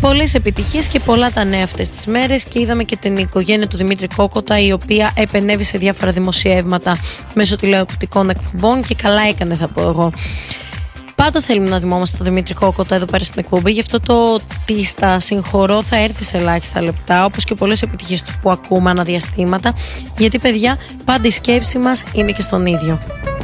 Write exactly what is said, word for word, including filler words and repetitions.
Πολλές επιτυχίες και πολλά τα νέα αυτές τις μέρες, και είδαμε και την οικογένεια του Δημήτρη Κόκοτα, η οποία επενέβη σε διάφορα δημοσιεύματα μέσω τηλεοπτικών εκπομπών, και καλά έκανε, θα πω εγώ. Πάντα θέλουμε να θυμόμαστε τον Δημήτρη Κόκοτα εδώ πέρα στην εκπομπή, γι' αυτό το ότι στα συγχωρώ θα έρθει σε ελάχιστα λεπτά, όπως και πολλές επιτυχίες του που ακούμε αναδιαστήματα, γιατί παιδιά πάντα η σκέψη μας είναι και στον ίδιο.